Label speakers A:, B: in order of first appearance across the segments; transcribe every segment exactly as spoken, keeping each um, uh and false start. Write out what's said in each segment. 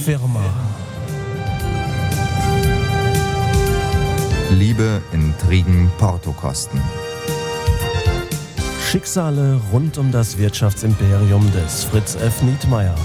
A: Firma.
B: Liebe, Intrigen, Portokosten.
A: Schicksale rund um das Wirtschaftsimperium des Fritz F. Nietmeyer.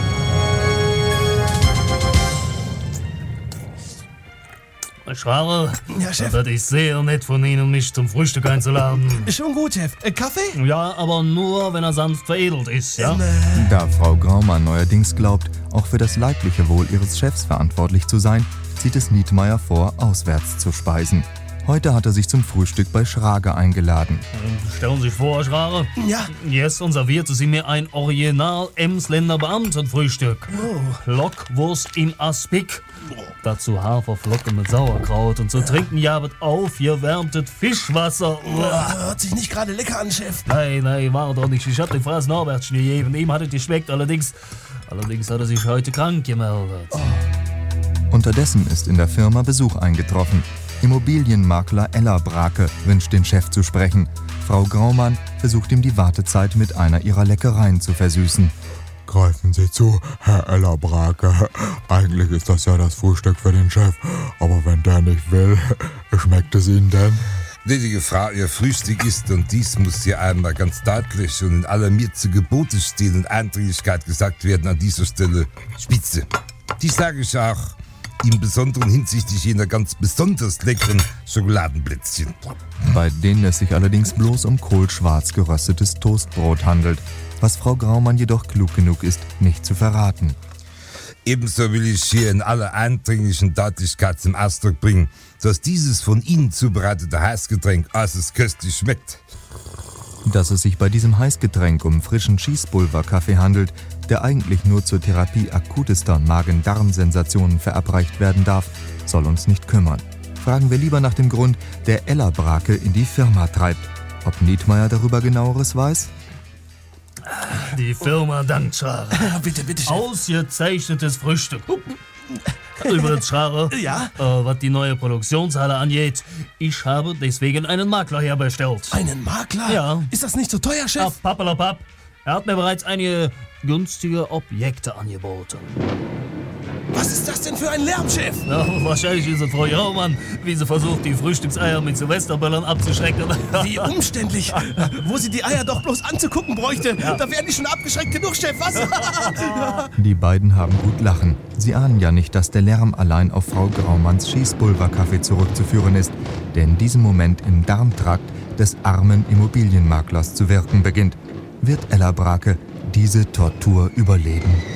C: Schwager,
D: Ja, Chef.
C: das ist sehr nett von Ihnen, mich zum Frühstück einzuladen.
D: Schon gut, Chef. Äh, Kaffee?
C: Ja, aber nur, wenn er sanft veredelt ist, ja?
B: Da Frau Graumann neuerdings glaubt, auch für das leibliche Wohl ihres Chefs verantwortlich zu sein, zieht es Nietmeyer vor, auswärts zu speisen. Heute hat er sich zum Frühstück bei Schrager eingeladen.
C: Stellen Sie sich vor, Herr Schwager.
D: Ja.
C: Jetzt und servierte sie mir ein Original Emsländer Beamtenfrühstück.
D: Oh.
C: Lockwurst in Aspik. Dazu Haferflocken mit Sauerkraut und zu trinken jabet aufgewärmtes Fischwasser.
D: Uah, hört sich nicht gerade lecker an, Chef.
C: Nein, nein, war doch nicht. Ich hab den Fraß Norbertchen gegeben. Ihm hat es geschmeckt, allerdings, allerdings hat er sich heute krank gemeldet.
D: Oh.
B: Unterdessen ist in der Firma Besuch eingetroffen. Immobilienmakler Ella Brake wünscht den Chef zu sprechen. Frau Graumann versucht ihm die Wartezeit mit einer ihrer Leckereien zu versüßen.
E: Greifen Sie zu, Herr Ella Brake. Eigentlich ist das ja das Frühstück für den Chef. Aber wenn der nicht will, schmeckt es Ihnen denn?
F: Gnädige Frau, Ihr Frühstück ist, und dies muss hier einmal ganz deutlich und in aller mir zu Gebote stehen und Eindringlichkeit gesagt werden, an dieser Stelle Spitze. Dies sage ich auch im Besonderen hinsichtlich jener ganz besonders leckeren Schokoladenplätzchen.
B: Bei denen es sich allerdings bloß um kohlschwarz geröstetes Toastbrot handelt, was Frau Graumann jedoch klug genug ist, nicht zu verraten.
F: Ebenso will ich hier in aller eindringlichen Deutlichkeit zum Ausdruck bringen, dass dieses von Ihnen zubereitete Heißgetränk äußerst köstlich schmeckt.
B: Dass es sich bei diesem Heißgetränk um frischen Schießpulverkaffee handelt, der eigentlich nur zur Therapie akutester Magen-Darm-Sensationen verabreicht werden darf, soll uns nicht kümmern. Fragen wir lieber nach dem Grund, der Ella Brake in die Firma treibt. Ob Nietmeyer darüber Genaueres weiß?
C: Die Firma dankt, Schrager.
D: Ja, bitte, bitte, Chef.
C: Ausgezeichnetes Frühstück. Übrigens, Schrager,
D: Ja?
C: äh, was die neue Produktionshalle angeht, ich habe deswegen einen Makler herbestellt.
D: Einen Makler?
C: Ja.
D: Ist das nicht so teuer, Chef?
C: Auf Pappelapapp. Er hat mir bereits einige günstige Objekte angeboten.
D: Was ist das denn für ein Lärm, Chef?
C: Ja, wahrscheinlich ist es Frau Jaumann, wie sie versucht, die Frühstückseier mit Silvesterböllern abzuschrecken.
D: Wie umständlich. Wo sie die Eier doch bloß anzugucken bräuchte. Da wären die schon abgeschreckt genug, Chef. Was?
B: Die beiden haben gut lachen. Sie ahnen ja nicht, dass der Lärm allein auf Frau Graumanns Schießpulverkaffee zurückzuführen ist, der in diesem Moment im Darmtrakt des armen Immobilienmaklers zu wirken beginnt. Wird Ella Brake diese Tortur überleben?